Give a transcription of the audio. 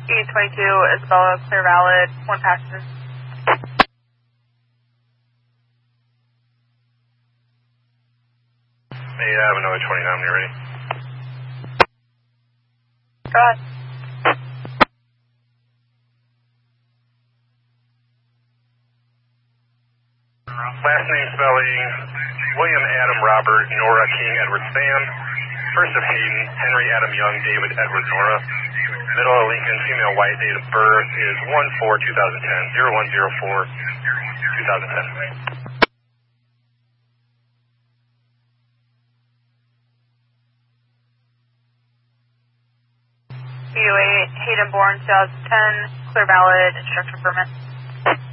E22, Isabella, clear valid, 1 passenger. Hey, I have another 29 when you're ready. Go ahead. Last name spelling, William Adam Robert Nora King Edward Span. First of Hayden, Henry Adam Young David Edward Nora. Middle of Lincoln, female white, date of birth is 1/4/2010, 01/04/2010. BU8, Hayden born 2010, clear valid, instruction permit.